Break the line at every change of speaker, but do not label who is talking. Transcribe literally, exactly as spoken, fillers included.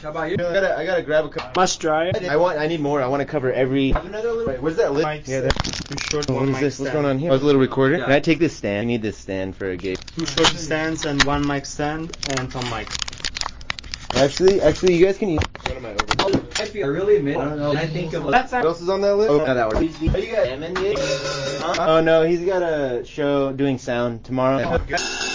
How about you?
I gotta, I gotta grab a cup.
Must dry.
I want, I need more. I want to cover every. Have another little. Wait, where's that lid?
Mic
Yeah,
stand.
that.
Two short,
What
one
is
mic
this?
stand.
What's going on here? Oh, it's a little recorder.
Yeah.
Can I take this stand? I need this stand for a gig.
Two short stands and one mic stand and some mic.
Actually, actually, you guys can use one of my over.
I feel really admit. I don't know. I think of.
What else is on that list?
Oh, no, that one.
Are you got Emin yet? Huh? Oh no, he's got a show doing sound tomorrow.